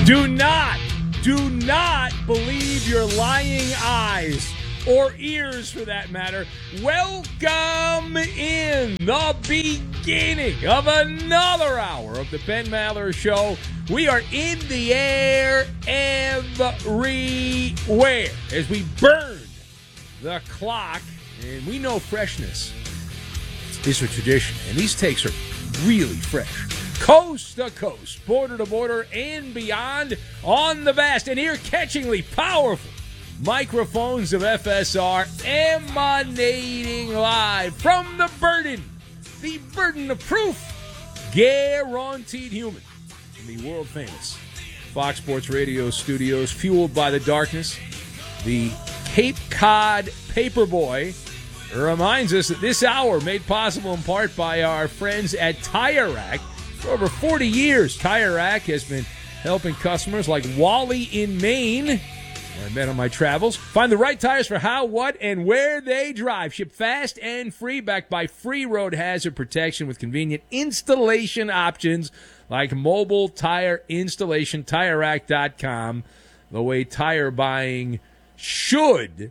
Do not believe your lying eyes or ears for that matter. Welcome in the beginning of another hour of the Ben Maller Show. We are in the air everywhere as we burn the clock, and we know freshness is a tradition, and these takes are really fresh. Coast to coast, border to border, and beyond on the vast and ear-catchingly powerful microphones of FSR, emanating live from the burden of proof, guaranteed human, in the world-famous Fox Sports Radio studios, fueled by the darkness. The Cape Cod Paperboy reminds us that this hour made possible in part by our friends at Tire Rack. For over 40 years, Tire Rack has been helping customers like Wally in Maine, where I met on my travels, find the right tires for how, what, and where they drive. Ship fast and free, backed by free road hazard protection with convenient installation options like mobile tire installation. TireRack.com, the way tire buying should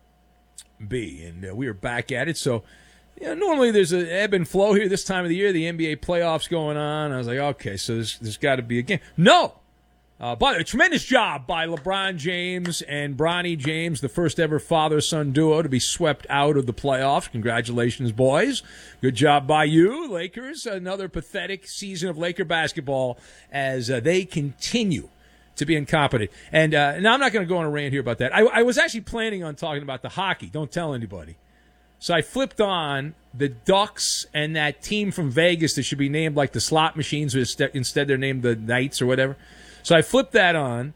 be. And we are back at it, so normally there's an ebb and flow here this time of the year. The NBA playoffs going on. I was like, okay, so there's got to be a game. No! But a tremendous job by LeBron James and Bronny James, the first ever father-son duo to be swept out of the playoffs. Congratulations, boys. Good job by you, Lakers. Another pathetic season of Laker basketball as they continue to be incompetent. And now I'm not going to go on a rant here about that. I was actually planning on talking about the hockey. Don't tell anybody. So I flipped on the Ducks and that team from Vegas that should be named like the slot machines, instead they're named the Knights or whatever. So I flipped that on,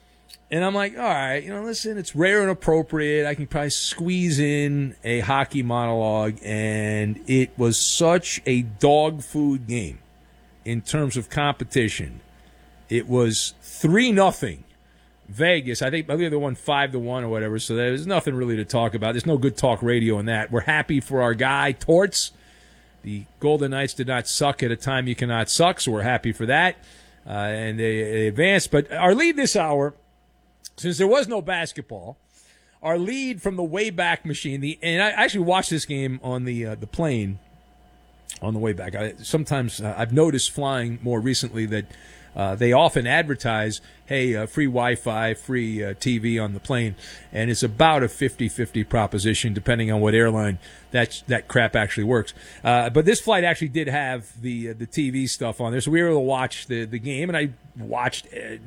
and I'm like, all right, listen, it's rare and appropriate. I can probably squeeze in a hockey monologue, and it was such a dog food game in terms of competition. It was 3-0. Vegas, I believe they won 5-1 or whatever, so there's nothing really to talk about. There's no good talk radio in that. We're happy for our guy, Torts. The Golden Knights did not suck at a time you cannot suck, so we're happy for that. And they advanced. But our lead this hour, since there was no basketball, our lead from the Wayback Machine, and I actually watched this game on the plane on the way back. Sometimes I've noticed flying more recently that they often advertise, hey, free Wi-Fi, free TV on the plane, and it's about a 50-50 proposition depending on what airline that crap actually works. But this flight actually did have the TV stuff on there, so we were able to watch the game, and I watched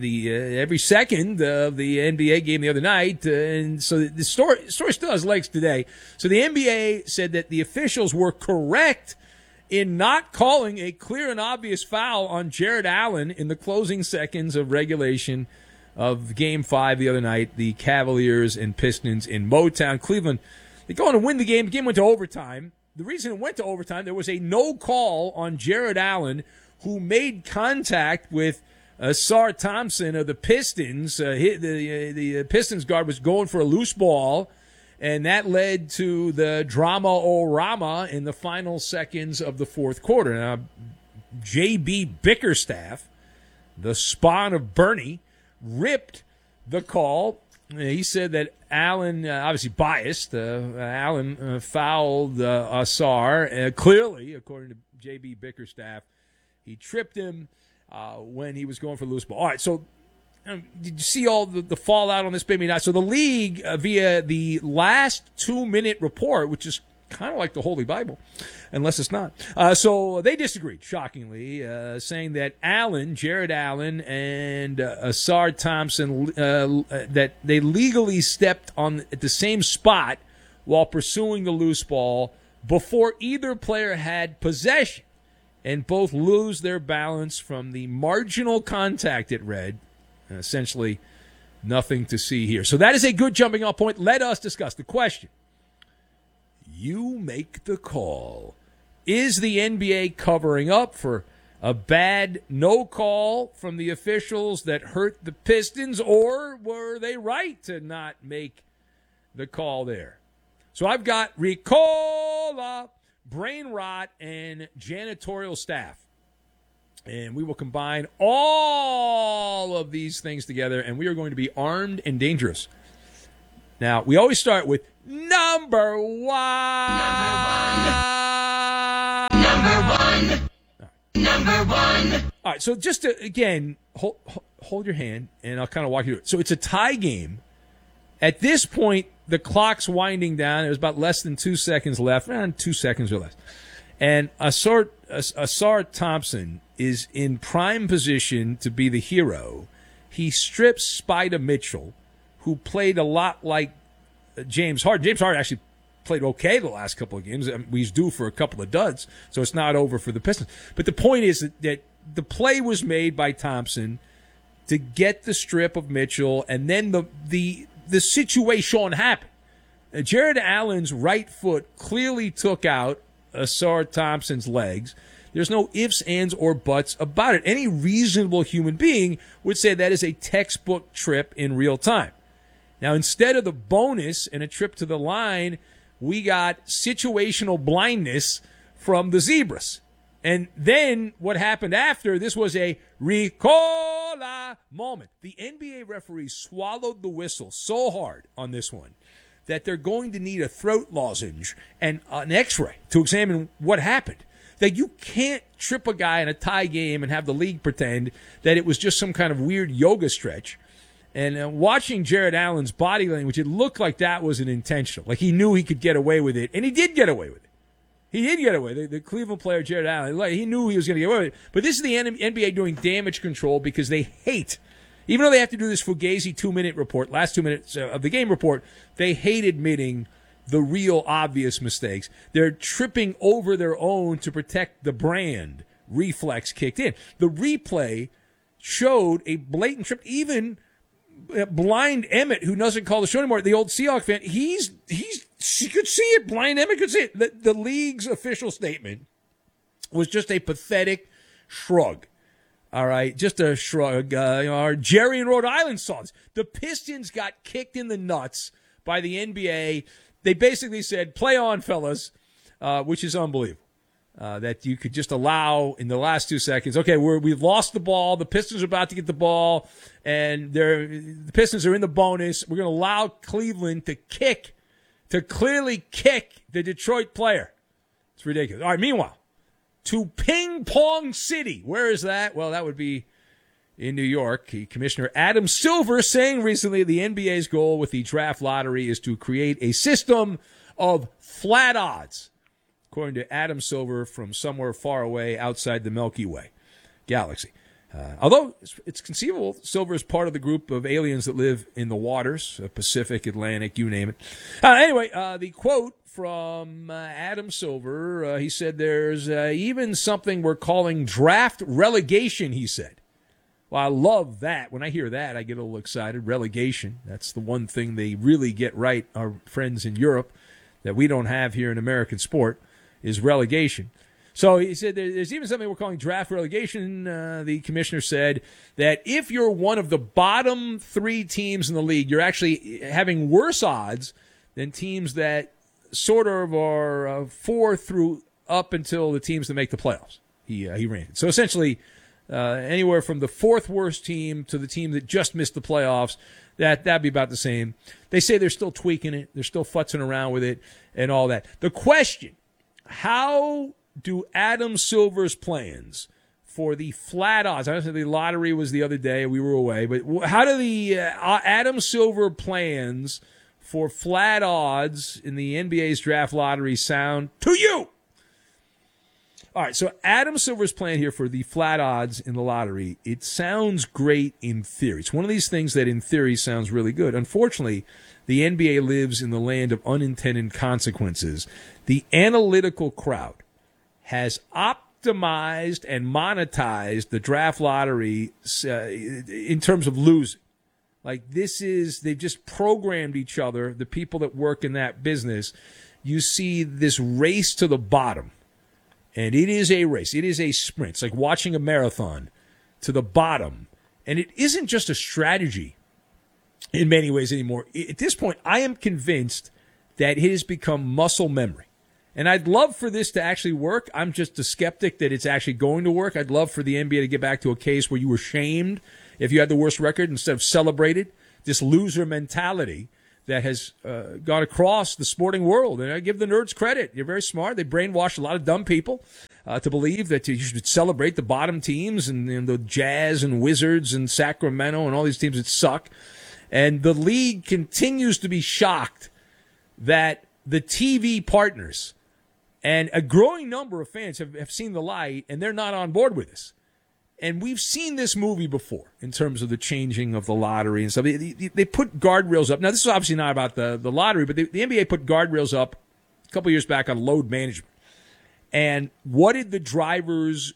every second of the NBA game the other night, and so the story still has legs today. So the NBA said that the officials were correct in not calling a clear and obvious foul on Jared Allen in the closing seconds of regulation of Game 5 the other night, the Cavaliers and Pistons in Motown. Cleveland, they go on to win the game. The game went to overtime. The reason it went to overtime, there was a no call on Jared Allen, who made contact with Sar Thompson of the Pistons. The Pistons guard was going for a loose ball, and that led to the drama-o-rama in the final seconds of the fourth quarter. Now, J.B. Bickerstaff, the spawn of Bernie, ripped the call. He said that Allen, obviously biased, Allen fouled Asar. Clearly, according to J.B. Bickerstaff, he tripped him when he was going for a loose ball. All right, so did you see all the fallout on this baby? Now, so the league, via the last 2-minute report, which is kind of like the Holy Bible, unless it's not. So they disagreed, shockingly, saying that Jared Allen, and Asar Thompson, that they legally stepped at the same spot while pursuing the loose ball before either player had possession, and both lose their balance from the marginal contact, it read. Essentially, nothing to see here. So that is a good jumping off point. Let us discuss the question. You make the call. Is the NBA covering up for a bad no call from the officials that hurt the Pistons, or were they right to not make the call there? So I've got Ricola, brain rot, and janitorial staff. And we will combine all all of these things together, and we are going to be armed and dangerous. Now, we always start with number one. Number one. All right, so just to, again, hold your hand, and I'll kind of walk you through it. So it's a tie game. At this point, the clock's winding down. There's about less than 2 seconds left, around 2 seconds or less. And Ausar Thompson is in prime position to be the hero. He strips Spida Mitchell, who played a lot like James Harden. James Harden actually played okay the last couple of games. I mean, he's due for a couple of duds, so it's not over for the Pistons. But the point is that the play was made by Thompson to get the strip of Mitchell, and then the situation happened. Jared Allen's right foot clearly took out Ausar Thompson's legs. There's no ifs, ands, or buts about it. Any reasonable human being would say that is a textbook trip in real time. Now, instead of the bonus and a trip to the line, we got situational blindness from the Zebras. And then what happened after, this was a Ricola moment. The NBA referees swallowed the whistle so hard on this one that they're going to need a throat lozenge and an x-ray to examine what happened. That you can't trip a guy in a tie game and have the league pretend that it was just some kind of weird yoga stretch. And watching Jared Allen's body language, it looked like that was an intentional. Like he knew he could get away with it, and he did get away with it. He did get away. The Cleveland player, Jared Allen, he knew he was going to get away with it. But this is the NBA doing damage control because they hate, even though they have to do this Fugazi 2-minute report, last 2 minutes of the game report, they hate admitting the real obvious mistakes. They're tripping over their own to protect the brand. Reflex kicked in. The replay showed a blatant trip. Even blind Emmett, who doesn't call the show anymore, the old Seahawk fan, he could see it. Blind Emmett could see it. The league's official statement was just a pathetic shrug. All right, just a shrug. Our Jerry in Rhode Island saw this. The Pistons got kicked in the nuts by the NBA. They basically said, play on, fellas, which is unbelievable. That you could just allow in the last 2 seconds. Okay, we've lost the ball. The Pistons are about to get the ball, and the Pistons are in the bonus. We're going to allow Cleveland to clearly kick the Detroit player. It's ridiculous. All right, meanwhile, to Ping Pong City. Where is that? Well, that would be in New York. Commissioner Adam Silver saying recently the NBA's goal with the draft lottery is to create a system of flat odds, according to Adam Silver from somewhere far away outside the Milky Way galaxy. Although it's conceivable Silver is part of the group of aliens that live in the waters, Pacific, Atlantic, you name it. Anyway, the quote from Adam Silver, he said there's even something we're calling draft relegation, he said. Well, I love that. When I hear that, I get a little excited. Relegation, that's the one thing they really get right, our friends in Europe, that we don't have here in American sport, is relegation. So he said there's even something we're calling draft relegation. The commissioner said that if you're one of the bottom 3 teams in the league, you're actually having worse odds than teams that sort of are 4 through up until the teams that make the playoffs. He ran it. So essentially, anywhere from the 4th worst team to the team that just missed the playoffs, that'd be about the same. They say they're still tweaking it. They're still futzing around with it and all that. The question, how do Adam Silver's plans for the flat odds, I know the lottery was the other day, we were away, but how do the Adam Silver plans for flat odds in the NBA's draft lottery sound to you? All right, so Adam Silver's plan here for the flat odds in the lottery, it sounds great in theory. It's one of these things that in theory sounds really good. Unfortunately, the NBA lives in the land of unintended consequences. The analytical crowd has optimized and monetized the draft lottery in terms of losing. Like they've just programmed each other, the people that work in that business. You see this race to the bottom. And it is a race. It is a sprint. It's like watching a marathon to the bottom. And it isn't just a strategy in many ways anymore. At this point, I am convinced that it has become muscle memory. And I'd love for this to actually work. I'm just a skeptic that it's actually going to work. I'd love for the NBA to get back to a case where you were shamed if you had the worst record, instead of celebrated, this loser mentality that has gone across the sporting world. And I give the nerds credit. You're very smart. They brainwashed a lot of dumb people to believe that you should celebrate the bottom teams and the Jazz and Wizards and Sacramento and all these teams that suck. And the league continues to be shocked that the TV partners and a growing number of fans have seen the light, and they're not on board with this. And we've seen this movie before in terms of the changing of the lottery and stuff. They put guardrails up. Now, this is obviously not about the lottery, but the NBA put guardrails up a couple years back on load management. And what did the drivers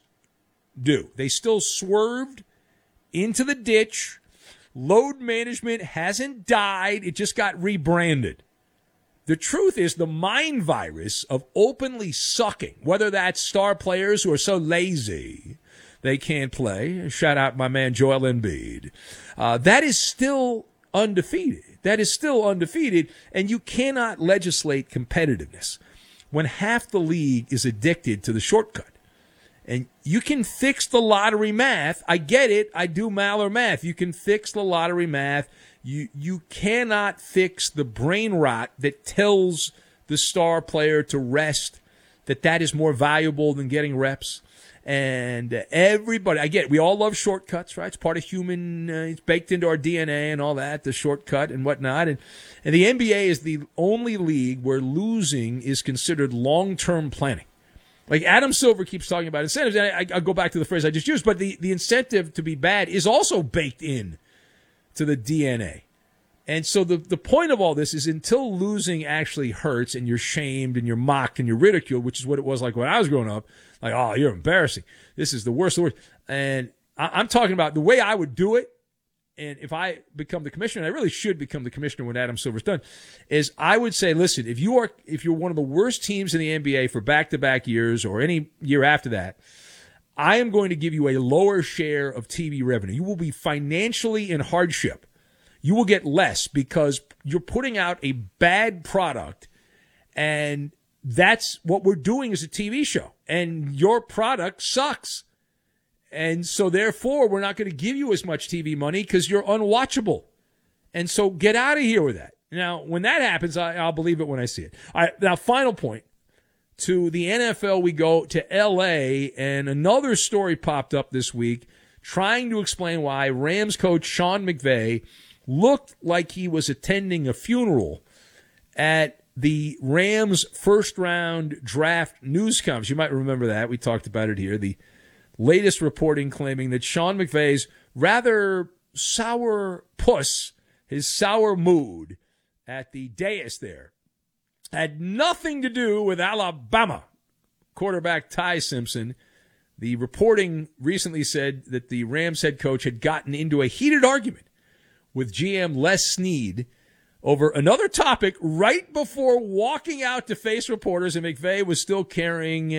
do? They still swerved into the ditch. Load management hasn't died. It just got rebranded. The truth is the mind virus of openly sucking, whether that's star players who are so lazy they can't play. Shout out my man Joel Embiid. That is still undefeated. That is still undefeated, and you cannot legislate competitiveness when half the league is addicted to the shortcut. And you can fix the lottery math. I get it. I do Maller math. You can fix the lottery math. You cannot fix the brain rot that tells the star player to rest, that is more valuable than getting reps. And everybody, I get it. We all love shortcuts, right? It's part of human, it's baked into our DNA and all that, the shortcut and whatnot. And the NBA is the only league where losing is considered long-term planning. Like Adam Silver keeps talking about incentives, and I'll go back to the phrase I just used, but the incentive to be bad is also baked in to the DNA. And so the point of all this is until losing actually hurts and you're shamed and you're mocked and you're ridiculed, which is what it was like when I was growing up, like, oh, you're embarrassing. This is the worst of the worst. And I'm talking about the way I would do it, and if I become the commissioner, and I really should become the commissioner when Adam Silver's done, is I would say, listen, if you're one of the worst teams in the NBA for back-to-back years or any year after that, I am going to give you a lower share of TV revenue. You will be financially in hardship. You will get less because you're putting out a bad product, and that's what we're doing as a TV show. And your product sucks. And so, therefore, we're not going to give you as much TV money because you're unwatchable. And so get out of here with that. Now, when that happens, I'll believe it when I see it. All right, now, final point. To the NFL, we go to L.A., and another story popped up this week trying to explain why Rams coach Sean McVay looked like he was attending a funeral at the Rams first-round draft news conference. You might remember that. We talked about it here. The latest reporting claiming that Sean McVay's rather sour puss, his sour mood at the dais there, had nothing to do with Alabama quarterback Ty Simpson. The reporting recently said that the Rams head coach had gotten into a heated argument with GM Les Snead over another topic right before walking out to face reporters, and McVay was still carrying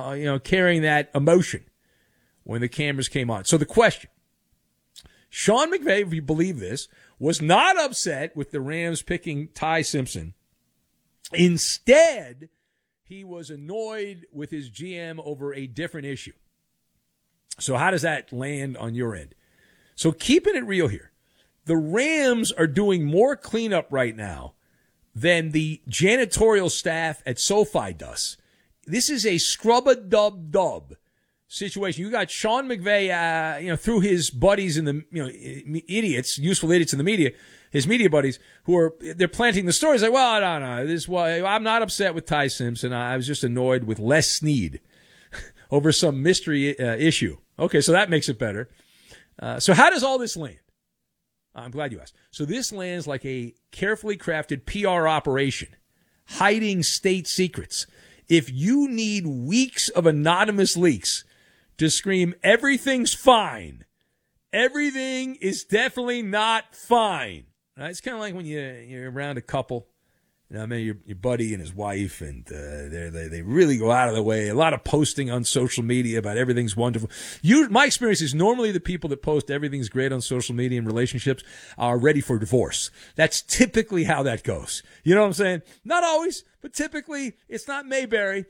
that emotion when the cameras came on. So the question, Sean McVay, if you believe this, was not upset with the Rams picking Ty Simpson. Instead, he was annoyed with his GM over a different issue. So how does that land on your end? So keeping it real here, the Rams are doing more cleanup right now than the janitorial staff at SoFi does. This is a scrub-a-dub-dub situation. You got Sean McVay, through his buddies in the, idiots, useful idiots in the media, his media buddies, they're planting the stories like, well, no, this is why I'm not upset with Ty Simpson. I was just annoyed with Les Snead over some mystery issue. Okay, so that makes it better. So how does all this land? I'm glad you asked. So this lands like a carefully crafted PR operation, hiding state secrets. If you need weeks of anonymous leaks to scream everything's fine, everything is definitely not fine. Right? It's kind of like when you're around a couple. Your buddy and his wife, and they really go out of the way. A lot of posting on social media about everything's wonderful. My experience is normally the people that post everything's great on social media and relationships are ready for divorce. That's typically how that goes. You know what I'm saying? Not always, but typically it's not Mayberry.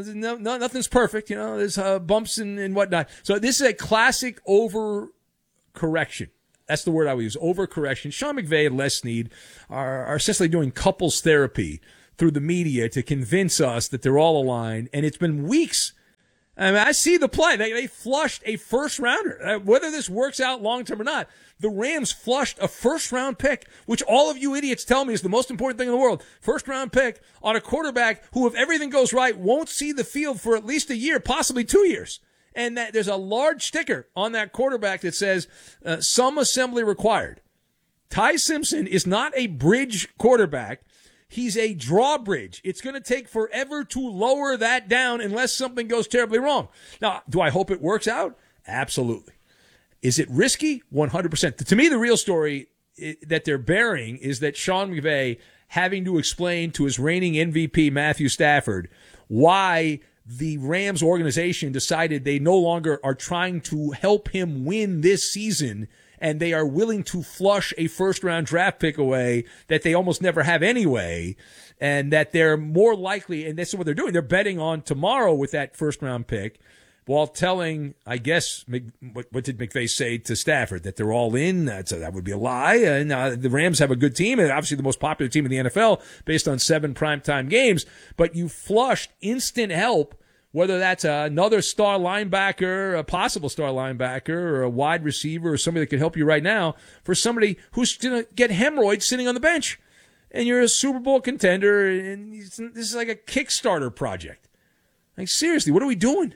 Nothing's perfect. There's bumps and whatnot. So this is a classic overcorrection. That's the word I would use, overcorrection. Sean McVay and Les Snead are essentially doing couples therapy through the media to convince us that they're all aligned, and it's been weeks. I mean, I see the play. They flushed a first-rounder. Whether this works out long-term or not, the Rams flushed a first-round pick, which all of you idiots tell me is the most important thing in the world. First-round pick on a quarterback who, if everything goes right, won't see the field for at least a year, possibly 2 years. And that there's a large sticker on that quarterback that says, some assembly required. Ty Simpson is not a bridge quarterback. He's a drawbridge. It's going to take forever to lower that down unless something goes terribly wrong. Now, do I hope it works out? Absolutely. Is it risky? 100%. To me, the real story that they're bearing is that Sean McVay having to explain to his reigning MVP, Matthew Stafford, why the Rams organization decided they no longer are trying to help him win this season, and they are willing to flush a first-round draft pick away that they almost never have anyway, and that they're more likely, and this is what they're doing, they're betting on tomorrow with that first-round pick, while telling, I guess, what did McVay say to Stafford? That they're all in? That would be a lie. And the Rams have a good team, and obviously the most popular team in the NFL based on 7 primetime games. But you flushed instant help, whether that's another star linebacker, a possible star linebacker, or a wide receiver, or somebody that could help you right now, for somebody who's going to get hemorrhoids sitting on the bench. And you're a Super Bowl contender, and this is like a Kickstarter project. Like, seriously, what are we doing?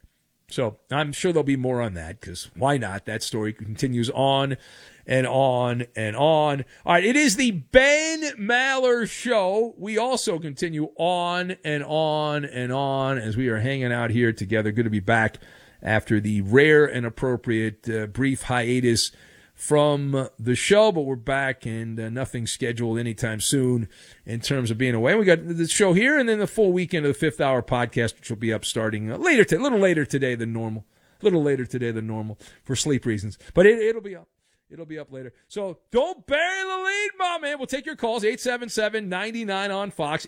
So I'm sure there'll be more on that, because why not? That story continues on and on and on. All right, it is the Ben Maller Show. We also continue on and on and on as we are hanging out here together. Good to be back after the rare and appropriate brief hiatus from the show, but we're back, and nothing scheduled anytime soon in terms of being away. We got the show here, and then the full weekend of the Fifth Hour podcast, which will be up starting a little later today than normal for sleep reasons, but it'll be up. It'll be up later. So don't bury the lead, my man. We'll take your calls, 877-99 on Fox,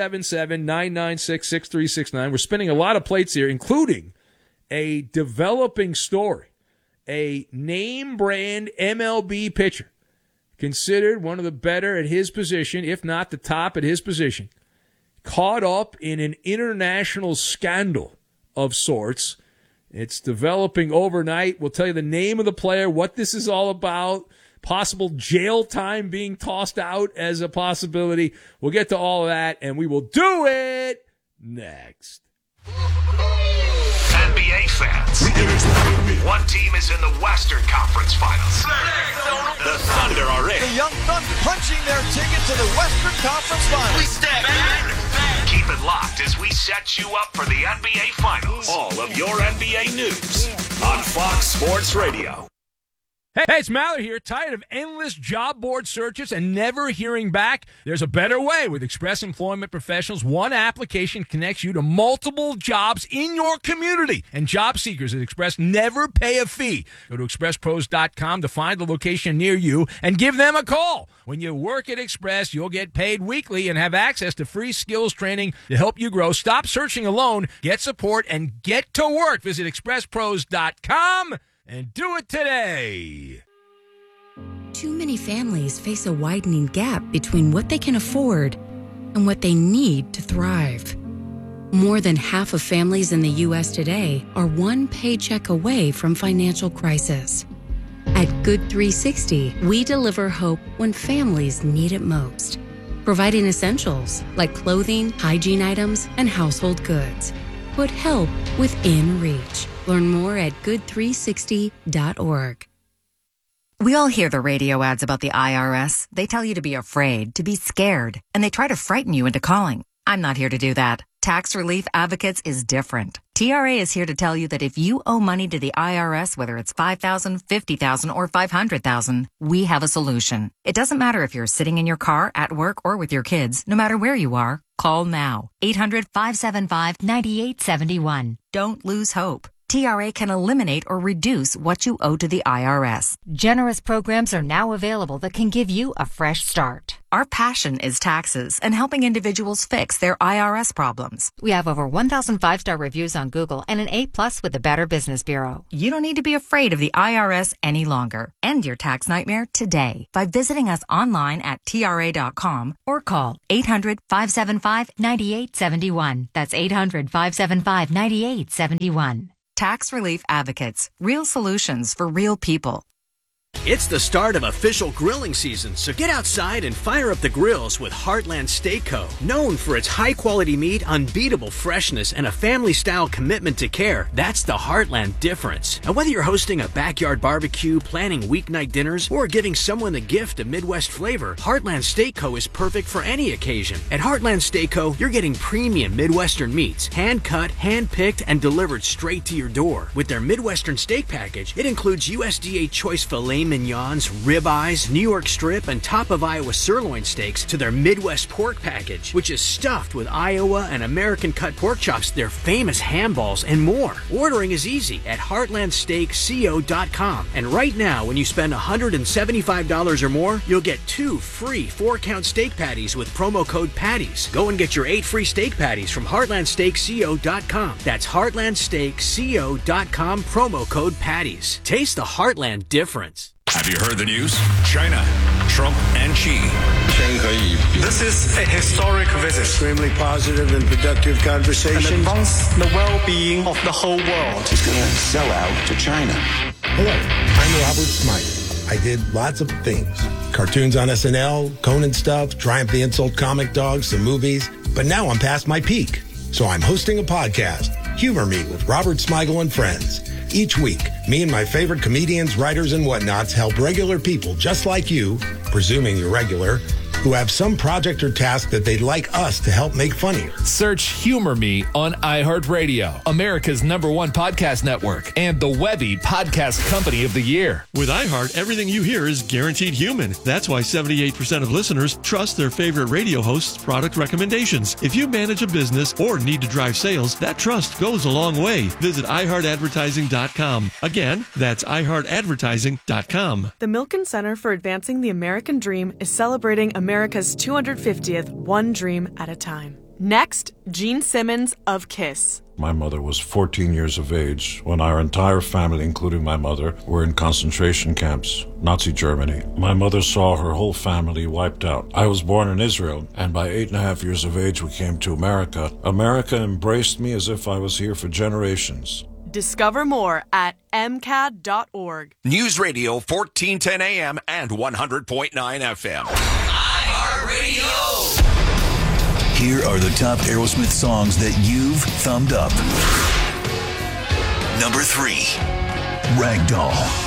877-996-6369. We're spinning a lot of plates here, including a developing story. A name brand MLB pitcher, considered one of the better at his position, if not the top at his position, caught up in an international scandal of sorts. It's developing overnight. We'll tell you the name of the player, what this is all about, possible jail time being tossed out as a possibility. We'll get to all of that, and we will do it next. NBA fans, one team is in the Western Conference Finals. The Thunder are in. The Young Thunder punching their ticket to the Western Conference Finals. We stand back. Keep it locked as we set you up for the NBA Finals. All of your NBA news on Fox Sports Radio. Hey, it's Maller here. Tired of endless job board searches and never hearing back? There's a better way. With Express Employment Professionals, one application connects you to multiple jobs in your community. And job seekers at Express never pay a fee. Go to expresspros.com to find the location near you and give them a call. When you work at Express, you'll get paid weekly and have access to free skills training to help you grow. Stop searching alone. Get support and get to work. Visit expresspros.com. And do it today. Too many families face a widening gap between what they can afford and what they need to thrive. More than half of families in the U.S. today are one paycheck away from financial crisis. At Good 360, we deliver hope when families need it most, providing essentials like clothing, hygiene items, and household goods. Put help within reach. Learn more at good360.org. We all hear the radio ads about the IRS. They tell you to be afraid, to be scared, and they try to frighten you into calling. I'm not here to do that. Tax Relief Advocates is different. TRA is here to tell you that if you owe money to the IRS, whether it's $5,000, $50,000, or $500,000, we have a solution. It doesn't matter if you're sitting in your car, at work, or with your kids. No matter where you are, call now. 800-575-9871. Don't lose hope. TRA can eliminate or reduce what you owe to the IRS. Generous programs are now available that can give you a fresh start. Our passion is taxes and helping individuals fix their IRS problems. We have over 1,000 5-star reviews on Google and an A+ with the Better Business Bureau. You don't need to be afraid of the IRS any longer. End your tax nightmare today by visiting us online at TRA.com or call 800-575-9871. That's 800-575-9871. Tax Relief Advocates. Real solutions for real people. It's the start of official grilling season, so get outside and fire up the grills with Heartland Steak Co. Known for its high-quality meat, unbeatable freshness, and a family-style commitment to care, that's the Heartland difference. And whether you're hosting a backyard barbecue, planning weeknight dinners, or giving someone the gift of Midwest flavor, Heartland Steak Co. is perfect for any occasion. At Heartland Steak Co., you're getting premium Midwestern meats, hand-cut, hand-picked, and delivered straight to your door. With their Midwestern steak package, it includes USDA choice filet mignons, ribeyes, New York strip, and top of Iowa sirloin steaks to their Midwest pork package, which is stuffed with Iowa and American cut pork chops, their famous ham balls, and more. Ordering is easy at heartlandsteakco.com. And right now, when you spend $175 or more, you'll get 2 free 4-count steak patties with promo code PATTIES. Go and get your 8 free steak patties from heartlandsteakco.com. That's heartlandsteakco.com, promo code PATTIES. Taste the Heartland difference. Have you heard the news? China, Trump, and Xi. This is a historic visit. Extremely positive and productive conversation. And advance the well-being of the whole world. It's going to sell out to China. Hello, I'm Robert Smigel. I did lots of things. Cartoons on SNL, Conan stuff, Triumph the Insult comic dogs, some movies. But now I'm past my peak. So I'm hosting a podcast, Humor Me with Robert Smigel and Friends. Each week, me and my favorite comedians, writers, and whatnots help regular people just like you, presuming you're regular, who have some project or task that they'd like us to help make funnier. Search Humor Me on iHeartRadio, America's #1 podcast network, and the Webby Podcast Company of the Year. With iHeart, everything you hear is guaranteed human. That's why 78% of listeners trust their favorite radio host's product recommendations. If you manage a business or need to drive sales, that trust goes a long way. Visit iHeartAdvertising.com. Again, that's iHeartAdvertising.com. The Milken Center for Advancing the American Dream is celebrating America's 250th One Dream at a Time. Next, Gene Simmons of KISS. My mother was 14 years of age when our entire family, including my mother, were in concentration camps, Nazi Germany. My mother saw her whole family wiped out. I was born in Israel, and by 8.5 years of age we came to America. America embraced me as if I was here for generations. Discover more at MCAD.org. News Radio 1410 AM and 100.9 FM. iHeartRadio. Here are the top Aerosmith songs that you've thumbed up. Number 3, Ragdoll.